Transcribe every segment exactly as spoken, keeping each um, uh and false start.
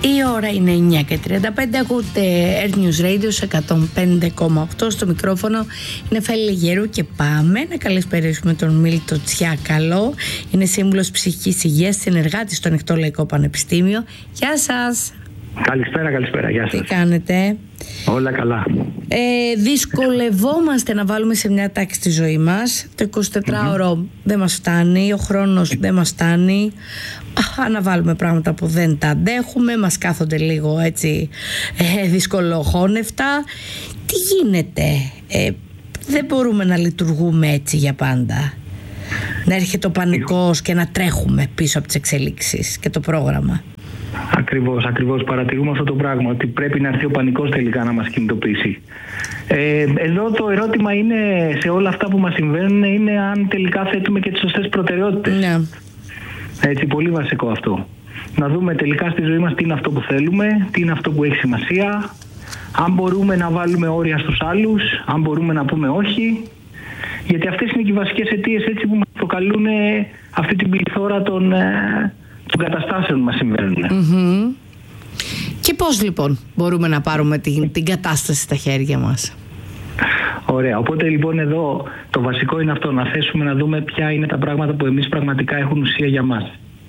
Η ώρα είναι εννιά και τριάντα πέντε. Ακούτε Earth News Radio εκατόν πέντε κόμμα οκτώ. Στο μικρόφωνο είναι Φέλη Γερού και πάμε να καλησπερίσουμε τον Μίλτο Τσιάκαλο. Είναι σύμβουλος ψυχικής υγείας, συνεργάτης στο Ανοιχτό Λαϊκό Πανεπιστήμιο. Γεια σας. Καλησπέρα, καλησπέρα. Γεια σας. Τι κάνετε? Όλα καλά. Ε, δυσκολευόμαστε να βάλουμε σε μια τάξη τη ζωή μας. Το εικοσιτετράωρο mm-hmm. δεν μας φτάνει, ο χρόνος δεν μας φτάνει. Αναβάλουμε πράγματα που δεν τα αντέχουμε, μας κάθονται λίγο έτσι ε, δυσκολοχώνευτα. Τι γίνεται? Ε, δεν μπορούμε να λειτουργούμε έτσι για πάντα. Να έρχεται ο πανικός και να τρέχουμε πίσω από τις εξελίξεις και το πρόγραμμα. Ακριβώς, ακριβώς. Παρατηρούμε αυτό το πράγμα, ότι πρέπει να έρθει ο πανικός τελικά να μας κινητοποιήσει. Ε, εδώ το ερώτημα είναι, σε όλα αυτά που μας συμβαίνουν, είναι αν τελικά θέτουμε και τις σωστές προτεραιότητες. Ναι. Έτσι, πολύ βασικό αυτό. Να δούμε τελικά στη ζωή μας τι είναι αυτό που θέλουμε, τι είναι αυτό που έχει σημασία, αν μπορούμε να βάλουμε όρια στους άλλους, αν μπορούμε να πούμε όχι. Γιατί αυτές είναι και οι βασικές αιτίες, έτσι, που μας προκαλούν αυτή την πληθώρα των... των καταστάσεων μας συμβαίνουν. Mm-hmm. Και πώς λοιπόν μπορούμε να πάρουμε την, την κατάσταση στα χέρια μας? Ωραία, οπότε λοιπόν εδώ το βασικό είναι αυτό, να θέσουμε να δούμε ποια είναι τα πράγματα που εμείς πραγματικά έχουν ουσία για μας.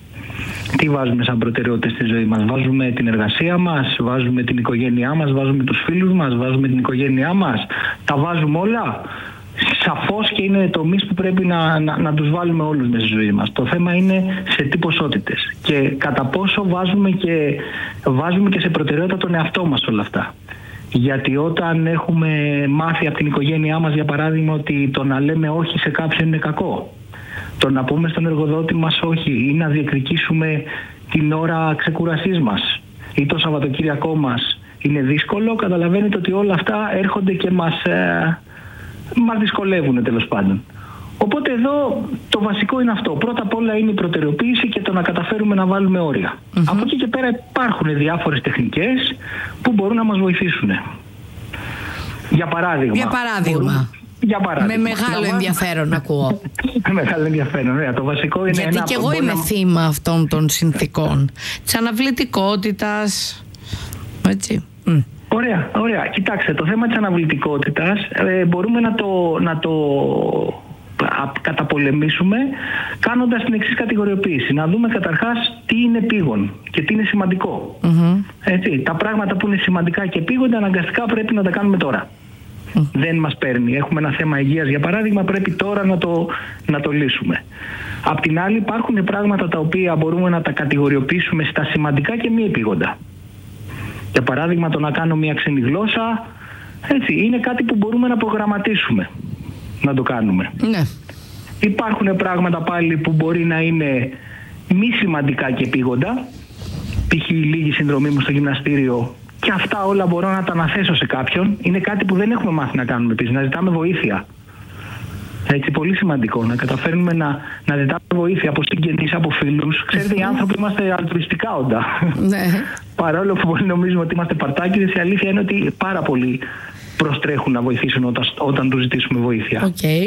Τι βάζουμε σαν προτεραιότητες στη ζωή μας? Βάζουμε την εργασία μας, βάζουμε την οικογένειά μας, βάζουμε τους φίλους μας, βάζουμε την οικογένειά μας, τα βάζουμε όλα? Σαφώς και είναι τομείς που πρέπει να, να, να τους βάλουμε όλους μέσα στη ζωή μας. Το θέμα είναι σε τι ποσότητες και κατά πόσο βάζουμε και, βάζουμε και σε προτεραιότητα τον εαυτό μας όλα αυτά. Γιατί όταν έχουμε μάθει από την οικογένειά μας, για παράδειγμα, ότι το να λέμε όχι σε κάποιον είναι κακό, το να πούμε στον εργοδότη μας όχι ή να διεκδικήσουμε την ώρα ξεκουρασής μας ή το Σαββατοκύριακό μας είναι δύσκολο, καταλαβαίνετε ότι όλα αυτά έρχονται και μας... Ε, μας δυσκολεύουν τέλος πάντων. Οπότε εδώ το βασικό είναι αυτό. Πρώτα απ' όλα είναι η προτεραιοποίηση και το να καταφέρουμε να βάλουμε όρια. Mm-hmm. Από εκεί και πέρα υπάρχουν διάφορες τεχνικές που μπορούν να μας βοηθήσουν. Για παράδειγμα. Για παράδειγμα. Μπορούν... Για παράδειγμα. Με μεγάλο ενδιαφέρον ακούω. Με μεγάλο ενδιαφέρον, ωραία. Το βασικό είναι... Γιατί ένα... και εγώ είμαι να... θύμα αυτών των συνθήκων. Της αναβλητικότητας. Έτσι. Mm. Ωραία, ωραία. Κοιτάξτε, το θέμα της αναβλητικότητας ε, μπορούμε να το, να το α, καταπολεμήσουμε κάνοντας την εξής κατηγοριοποίηση. Να δούμε καταρχάς τι είναι επίγον και τι είναι σημαντικό. Mm-hmm. Έτσι, τα πράγματα που είναι σημαντικά και επίγοντα αναγκαστικά πρέπει να τα κάνουμε τώρα. Mm. Δεν μας παίρνει. Έχουμε ένα θέμα υγείας, για παράδειγμα, πρέπει τώρα να το, να το λύσουμε. Απ' την άλλη υπάρχουν πράγματα τα οποία μπορούμε να τα κατηγοριοποιήσουμε στα σημαντικά και μη επίγοντα. Για παράδειγμα, το να κάνω μια ξένη γλώσσα, έτσι, είναι κάτι που μπορούμε να προγραμματίσουμε να το κάνουμε. Ναι. Υπάρχουν πράγματα πάλι που μπορεί να είναι μη σημαντικά και επίγοντα, π.χ. λίγη συνδρομή μου στο γυμναστήριο, και αυτά όλα μπορώ να τα αναθέσω σε κάποιον. Είναι κάτι που δεν έχουμε μάθει να κάνουμε επίσης, να ζητάμε βοήθεια. Έτσι, πολύ σημαντικό να καταφέρνουμε να, να ζητάμε βοήθεια από συγγενείς, από φίλους. Ξέρετε, οι άνθρωποι είμαστε αλτρουιστικά όντα. Ναι. Παρόλο που πολλοί νομίζουμε ότι είμαστε παρτάκιδες, η αλήθεια είναι ότι πάρα πολλοί προστρέχουν να βοηθήσουν όταν, όταν τους ζητήσουμε βοήθεια. Okay.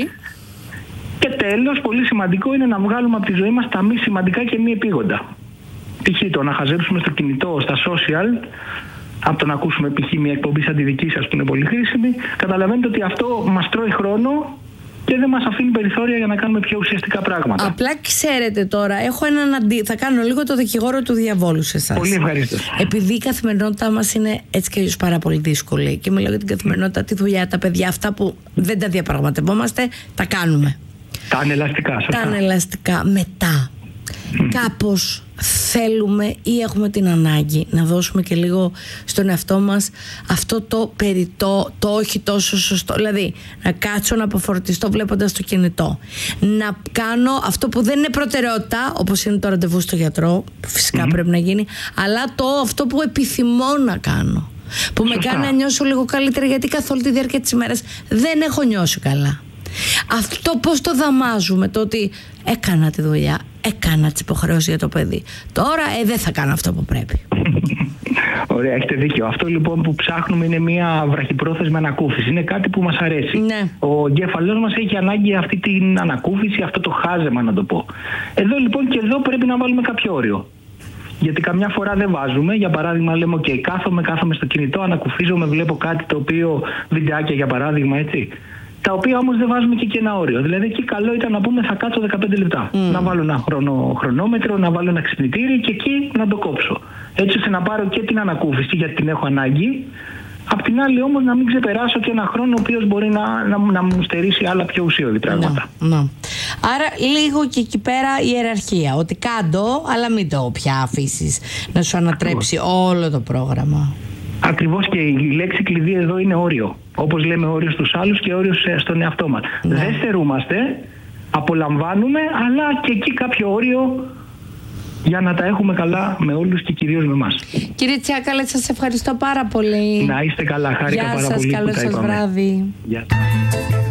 Και τέλος, πολύ σημαντικό είναι να βγάλουμε από τη ζωή μας τα μη σημαντικά και μη επίγοντα. Π.χ. το να χαζέψουμε στο κινητό, στα social, από το να ακούσουμε π.χ. μια εκπομπή σαν τη δική σας που είναι πολύ χρήσιμη, καταλαβαίνετε ότι αυτό μας τρώει χρόνο και δεν μας αφήνει περιθώρια για να κάνουμε πιο ουσιαστικά πράγματα. Απλά ξέρετε τώρα, έχω έναν αντι... θα κάνω λίγο το δικηγόρο του διαβόλου σε εσάς. Πολύ ευχαριστώ. Επειδή η καθημερινότητά μας είναι έτσι και αλλιώς πάρα πολύ δύσκολη και μιλάω για την καθημερινότητα, τη δουλειά, τα παιδιά, αυτά που δεν τα διαπραγματευόμαστε, τα κάνουμε. Τα ανελαστικά, σωστά. Τα ανελαστικά. Μετά, mm. κάπως θέλουμε ή έχουμε την ανάγκη να δώσουμε και λίγο στον εαυτό μας αυτό το περιττό, το όχι τόσο σωστό. Δηλαδή, να κάτσω να αποφορτιστώ βλέποντας το κινητό. Να κάνω αυτό που δεν είναι προτεραιότητα, όπως είναι το ραντεβού στο γιατρό, που φυσικά mm-hmm. πρέπει να γίνει, αλλά το αυτό που επιθυμώ να κάνω. Που σωστά. Με κάνει να νιώσω λίγο καλύτερα, γιατί καθ' όλη τη διάρκεια της ημέρας δεν έχω νιώσει καλά. Αυτό πώς το δαμάζουμε, το ότι έκανα τη δουλειά, έκανα τις υποχρεώσεις για το παιδί, τώρα ε, δεν θα κάνω αυτό που πρέπει. Ωραία, έχετε δίκιο. Αυτό λοιπόν που ψάχνουμε είναι μια βραχυπρόθεσμη ανακούφιση. Είναι κάτι που μας αρέσει. Ναι. Ο εγκέφαλός μας έχει ανάγκη αυτή την ανακούφιση, αυτό το χάζεμα να το πω. Εδώ λοιπόν και εδώ πρέπει να βάλουμε κάποιο όριο. Γιατί καμιά φορά δεν βάζουμε. Για παράδειγμα, λέμε: OK, κάθομαι, κάθομαι στο κινητό, ανακουφίζομαι, βλέπω κάτι το οποίο. Βιντεάκια για παράδειγμα, έτσι. Τα οποία όμως δεν βάζουμε και, και ένα όριο. Δηλαδή, εκεί καλό ήταν να πούμε: θα κάτσω δεκαπέντε λεπτά. Mm. Να βάλω ένα χρονο, χρονόμετρο, να βάλω ένα ξυπνητήρι και εκεί να το κόψω. Έτσι ώστε να πάρω και την ανακούφιση γιατί την έχω ανάγκη. Απ' την άλλη όμως να μην ξεπεράσω και ένα χρόνο ο οποίος μπορεί να, να, να μου στερήσει άλλα πιο ουσιώδη πράγματα. Να, να. Άρα λίγο και εκεί πέρα η ιεραρχία. Ότι κάντο, αλλά μην το πια αφήσεις να σου ανατρέψει Ακριβώς. όλο το πρόγραμμα. Ακριβώς, και η λέξη κλειδί εδώ είναι όριο. Όπως λέμε όριο στους άλλους και όριο στον εαυτό μας. Ναι. Δεν στερούμαστε, απολαμβάνουμε, αλλά και εκεί κάποιο όριο για να τα έχουμε καλά με όλους και κυρίως με εμάς. Κύριε Τσιάκαλε, σας ευχαριστώ πάρα πολύ. Να είστε καλά, χάρηκα πάρα σας, πολύ καλό που τα σας είπαμε. Βράδυ. Γεια σας.